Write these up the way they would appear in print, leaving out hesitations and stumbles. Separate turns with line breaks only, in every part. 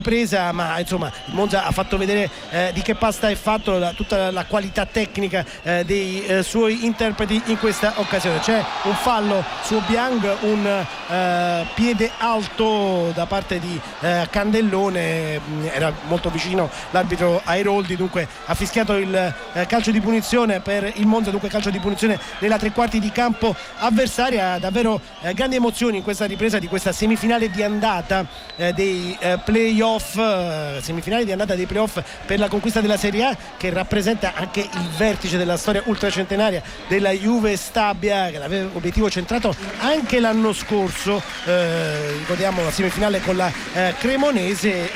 presa, ma insomma il Monza ha fatto vedere di che pasta è fatto, tutta la qualità tecnica dei suoi interpreti in questa occasione. C'è un fallo su Obiang, un piede alto da parte di Candellone, era molto vicino l'arbitro Airoldi, dunque ha fischiato il calcio di punizione per il Monza, dunque calcio di punizione nella tre quarti di campo avversaria. Davvero grandi emozioni in questa ripresa di questa semifinale di andata dei playoff, semifinale di andata dei playoff per la conquista della Serie A, che rappresenta anche il vertice della storia ultracentenaria della Juve Stabia, che aveva obiettivo centrato anche l'anno scorso, ricordiamo la semifinale con la Cremonese,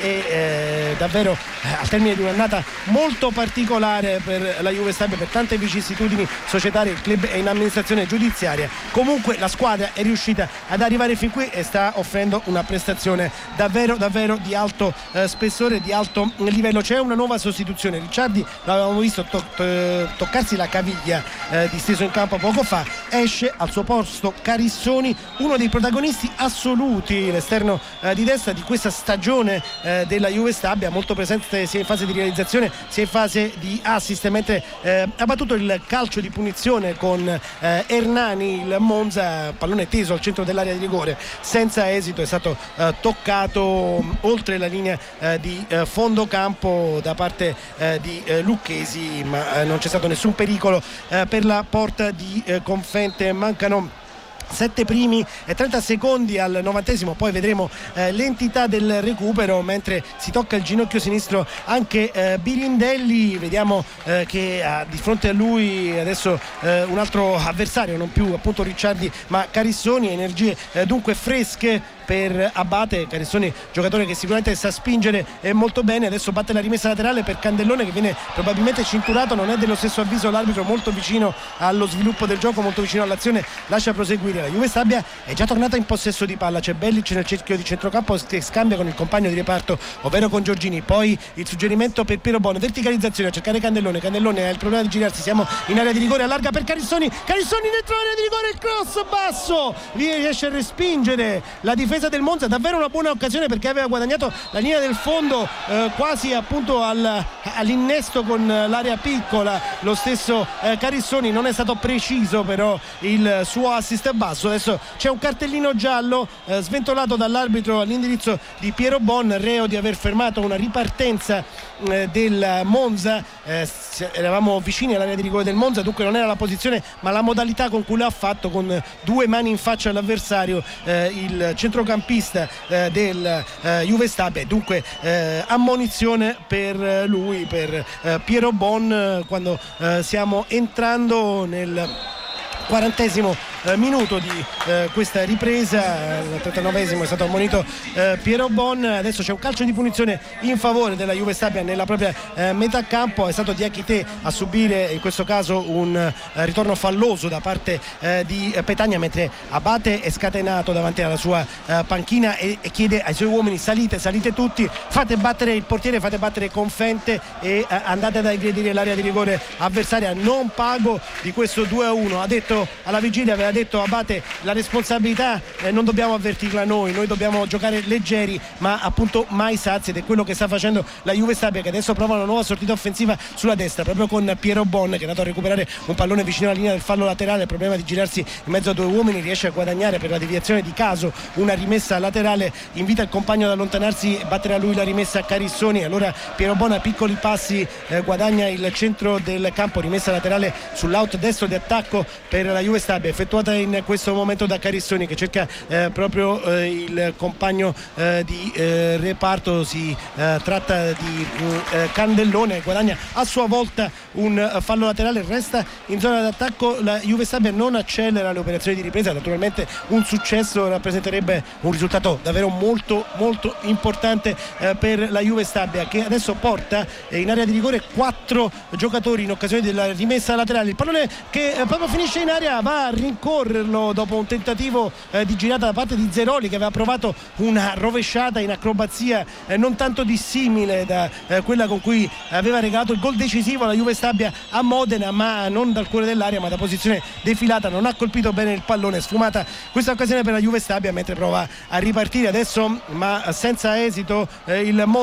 e davvero al termine di un'annata molto particolare per la Juve Stabia, per tante vicissitudini societarie. Il club è in amministrazione giudiziaria, comunque la squadra è riuscita ad arrivare fin qui e sta offrendo una prestazione davvero di alto spessore, di alto livello. C'è una nuova sostituzione, Ricciardi l'avevamo visto toccarsi la caviglia disteso in campo poco fa, esce al suo posto Carissoni, uno dei protagonisti assoluti, l'esterno di destra di questa stagione della Juve Stabia, molto presente sia in fase di realizzazione sia in fase di assist, mentre ha battuto il calcio di punizione con Hernani il Monza, pallone teso al centro dell'area di rigore senza esito, è stato toccato oltre la linea di fondo campo da parte di Lucchesi, ma non c'è stato nessun pericolo per la porta di Confente. Mancano 7 primi e 30 secondi al 90°, poi vedremo l'entità del recupero, mentre si tocca il ginocchio sinistro anche Birindelli. Vediamo che ha di fronte a lui adesso un altro avversario, non più appunto Ricciardi ma Carissoni, energie dunque fresche per Abate. Carissoni, giocatore che sicuramente sa spingere molto bene, adesso batte la rimessa laterale per Candellone che viene probabilmente cinturato, non è dello stesso avviso l'arbitro, molto vicino allo sviluppo del gioco, molto vicino all'azione, lascia proseguire. La Juve Stabia è già tornata in possesso di palla, c'è Bellic nel cerchio di centrocampo che scambia con il compagno di reparto, ovvero con Giorgini, poi il suggerimento per Piero Bon, verticalizzazione a cercare Candellone ha il problema di girarsi, siamo in area di rigore, allarga per Carissoni dentro l'area di rigore, il cross basso, riesce a respingere la difesa del Monza, davvero una buona occasione perché aveva guadagnato la linea del fondo quasi appunto all'innesto con l'area piccola, lo stesso Carissoni, non è stato preciso però il suo assist basso. Adesso c'è un cartellino giallo sventolato dall'arbitro all'indirizzo di Piero Bon, reo di aver fermato una ripartenza del Monza. Eravamo vicini all'area di rigore del Monza, dunque non era la posizione ma la modalità con cui l'ha fatto, con due mani in faccia all'avversario, il centrocampista del Juve Stabia, dunque ammonizione per lui, per Piero Bon, quando stiamo entrando nel 40° minuto di questa ripresa. Al 39° è stato ammonito Piero Bon. Adesso c'è un calcio di punizione in favore della Juve Stabia nella propria metà campo, è stato Diakité a subire in questo caso un ritorno falloso da parte di Petagna, mentre Abate è scatenato davanti alla sua panchina e chiede ai suoi uomini: salite tutti, fate battere il portiere, fate battere Confente e andate ad aggredire l'area di rigore avversaria, non pago di questo 2-1. Ha detto alla vigilia, aveva detto Abate, la responsabilità non dobbiamo avvertirla noi dobbiamo giocare leggeri ma appunto mai sazi, ed è quello che sta facendo la Juve Stabia, che adesso prova una nuova sortita offensiva sulla destra proprio con Piero Bon, che è andato a recuperare un pallone vicino alla linea del fallo laterale, il problema di girarsi in mezzo a due uomini, riesce a guadagnare per la deviazione di caso una rimessa laterale, invita il compagno ad allontanarsi, battere a lui la rimessa a Carissoni, allora Piero Bon a piccoli passi guadagna il centro del campo, rimessa laterale sull'out destro di attacco per la Juve Stabia, effettuata in questo momento da Carissoni, che cerca proprio il compagno di reparto, si tratta di Candellone, guadagna a sua volta un fallo laterale, resta in zona d'attacco. La Juve Stabia non accelera le operazioni di ripresa, naturalmente un successo rappresenterebbe un risultato davvero molto importante per la Juve Stabia, che adesso porta in area di rigore 4 giocatori in occasione della rimessa laterale. Il pallone che proprio finisce in area va a rincorrerlo dopo un tentativo di girata da parte di Zeroli, che aveva provato una rovesciata in acrobazia non tanto dissimile da quella con cui aveva regalato il gol decisivo alla Juve Stabia a Modena, ma non dal cuore dell'area ma da posizione defilata, non ha colpito bene il pallone, sfumata questa occasione per la Juve Stabia, mentre prova a ripartire adesso ma senza esito il